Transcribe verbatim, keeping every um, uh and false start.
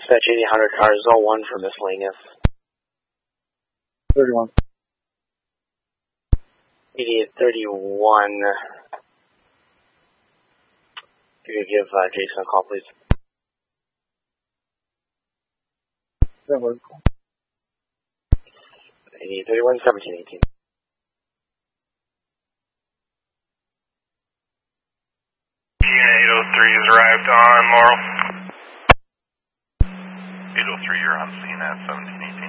Dispatch eighty hundred cars, zone one for miscellaneous. thirty-one. eighty-eight thirty-one. If you could give uh, Jason a call, please. That works. eighty-eight thirty-one, seventeen eighteen. eight oh three has arrived on Laurel. eight oh three, you're on scene at seventeen eighteen.